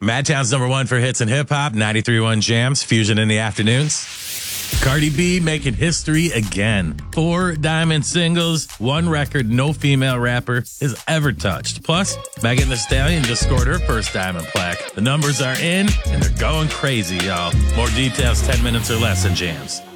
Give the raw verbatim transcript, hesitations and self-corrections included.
Madtown's number one for hits and hip hop, ninety-three point one Jams, Fusion in the afternoons. Cardi B making history again. Four diamond singles, one record no female rapper has ever touched. Plus, Megan Thee Stallion just scored her first diamond plaque. The numbers are in, and they're going crazy, y'all. More details, ten minutes or less in Jams.